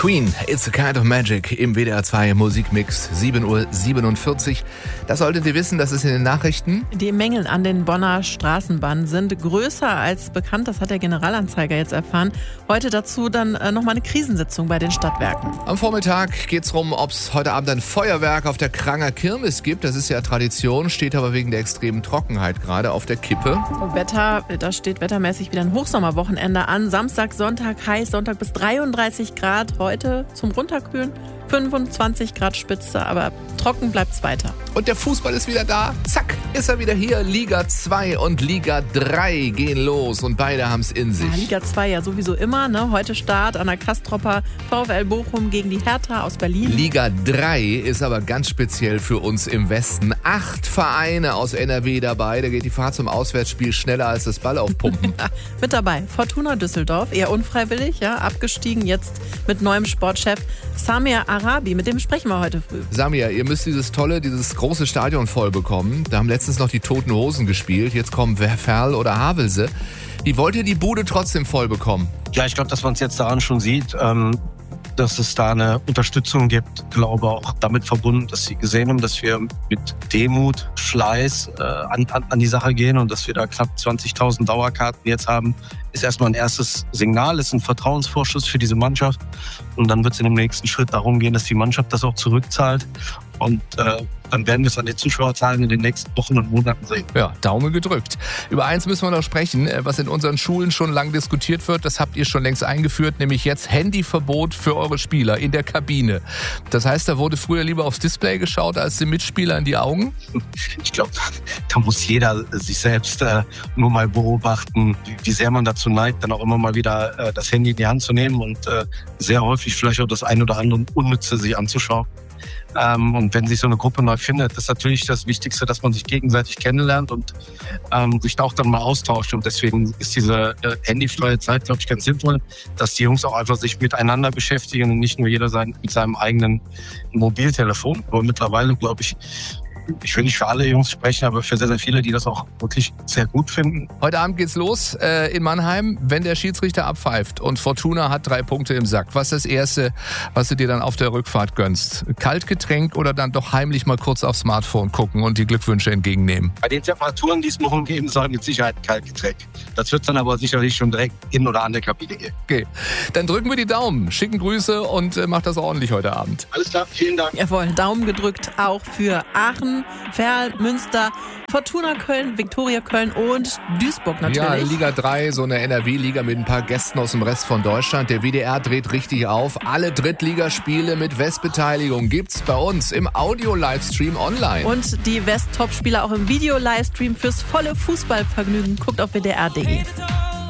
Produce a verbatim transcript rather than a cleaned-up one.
Queen, It's a Kind of Magic im W D R zwei Musikmix, sieben Uhr siebenundvierzig. Das solltet ihr wissen, das ist in den Nachrichten. Die Mängel an den Bonner Straßenbahnen sind größer als bekannt, das hat der Generalanzeiger jetzt erfahren. Heute dazu dann äh, nochmal eine Krisensitzung bei den Stadtwerken. Am Vormittag geht es darum, ob es heute Abend ein Feuerwerk auf der Kranger Kirmes gibt. Das ist ja Tradition, steht aber wegen der extremen Trockenheit gerade auf der Kippe. Wetter, da steht wettermäßig wieder ein Hochsommerwochenende an. Samstag, Sonntag heiß, Sonntag bis dreiunddreißig Grad. Heute zum Runterkühlen fünfundzwanzig Grad Spitze, aber trocken bleibt's weiter. Und der Fußball ist wieder da. Zack, ist er wieder hier. Liga zwei und Liga drei gehen los und beide haben's in sich. Ja, Liga zwei ja sowieso immer, ne? Heute Start an der Kastropper VfL Bochum gegen die Hertha aus Berlin. Liga drei ist aber ganz speziell für uns im Westen. Acht Vereine aus N R W dabei. Da geht die Fahrt zum Auswärtsspiel schneller als das Ball aufpumpen. Mit dabei Fortuna Düsseldorf, eher unfreiwillig, ja, abgestiegen, jetzt mit neuem Sportchef Samir Arabi. Mit dem sprechen wir heute früh. Samir, ihr müsst dieses tolle, dieses große Stadion voll bekommen. Da haben letztens noch die Toten Hosen gespielt. Jetzt kommen Ferl oder Havelse. Wie wollt ihr die Bude trotzdem voll bekommen? Ja, ich glaube, dass man es jetzt daran schon sieht, ähm, dass es da eine Unterstützung gibt. Ich glaube auch damit verbunden, dass sie gesehen haben, dass wir mit Demut, Fleiß äh, an, an, an die Sache gehen und dass wir da knapp zwanzigtausend Dauerkarten jetzt haben, ist erstmal ein erstes Signal, ist ein Vertrauensvorschuss für diese Mannschaft. Und dann wird es in dem nächsten Schritt darum gehen, dass die Mannschaft das auch zurückzahlt. Und äh, dann werden wir es an den Zuschauerzahlen in den nächsten Wochen und Monaten sehen. Ja, Daumen gedrückt. Über eins müssen wir noch sprechen, was in unseren Schulen schon lang diskutiert wird. Das habt ihr schon längst eingeführt, nämlich jetzt Handyverbot für eure Spieler in der Kabine. Das heißt, da wurde früher lieber aufs Display geschaut als dem Mitspieler in die Augen? Ich glaube, da muss jeder sich selbst äh, nur mal beobachten, wie, wie sehr man dazu neigt, dann auch immer mal wieder äh, das Handy in die Hand zu nehmen und äh, sehr häufig vielleicht auch das ein oder andere Unnütze sich anzuschauen. Ähm, und wenn sich so eine Gruppe neu findet, ist natürlich das Wichtigste, dass man sich gegenseitig kennenlernt und ähm, sich da auch dann mal austauscht. Und deswegen ist diese äh, handyfreie Zeit, glaube ich, ganz sinnvoll, dass die Jungs auch einfach sich miteinander beschäftigen und nicht nur jeder sein, mit seinem eigenen Mobiltelefon. Aber mittlerweile, glaube ich, ich will nicht für alle Jungs sprechen, aber für sehr, sehr viele, die das auch wirklich sehr gut finden. Heute Abend geht's los äh, in Mannheim, wenn der Schiedsrichter abpfeift und Fortuna hat drei Punkte im Sack. Was ist das Erste, was du dir dann auf der Rückfahrt gönnst? Kaltgetränk oder dann doch heimlich mal kurz aufs Smartphone gucken und die Glückwünsche entgegennehmen? Bei den Temperaturen, die es morgen geben soll, mit Sicherheit ein Kaltgetränk. Das wird dann aber sicherlich schon direkt in oder an der Kabine gehen. Okay, dann drücken wir die Daumen, schicken Grüße und äh, macht das ordentlich heute Abend. Alles klar, vielen Dank. Jawohl, Daumen gedrückt auch für Aachen, Ferl, Münster, Fortuna Köln, Viktoria Köln und Duisburg natürlich. Ja, Liga drei, so eine N R W-Liga mit ein paar Gästen aus dem Rest von Deutschland. Der W D R dreht richtig auf. Alle Drittligaspiele mit Westbeteiligung gibt's bei uns im Audio-Livestream online. Und die West-Top-Spieler auch im Video-Livestream fürs volle Fußballvergnügen. Guckt auf W D R punkt de.